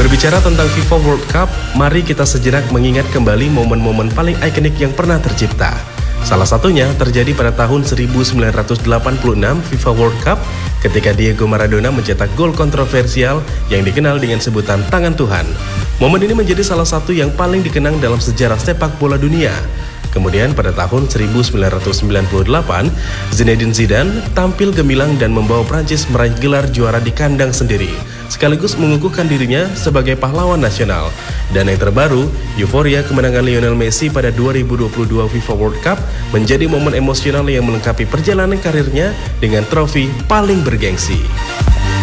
Berbicara tentang FIFA World Cup, mari kita sejenak mengingat kembali momen-momen paling ikonik yang pernah tercipta. Salah satunya terjadi pada tahun 1986 FIFA World Cup ketika Diego Maradona mencetak gol kontroversial yang dikenal dengan sebutan tangan Tuhan. Momen ini menjadi salah satu yang paling dikenang dalam sejarah sepak bola dunia. Kemudian pada tahun 1998, Zinedine Zidane tampil gemilang dan membawa Prancis meraih gelar juara di kandang sendiri, sekaligus mengukuhkan dirinya sebagai pahlawan nasional. Dan yang terbaru, euforia kemenangan Lionel Messi pada 2022 FIFA World Cup menjadi momen emosional yang melengkapi perjalanan karirnya dengan trofi paling bergengsi.